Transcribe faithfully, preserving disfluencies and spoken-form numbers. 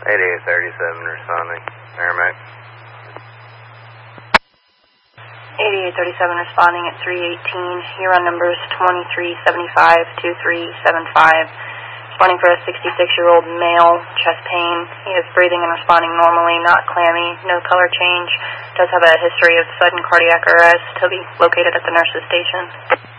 eighty-eight thirty-seven responding. Merrimack. eighty-eight thirty-seven responding at three eighteen. Your run number is twenty-three seventy-five two three seven five. Responding for a sixty-six-year-old male, chest pain. He is breathing and responding normally, not clammy, no color change. Does have a history of sudden cardiac arrest. He'll be located at the nurse's station.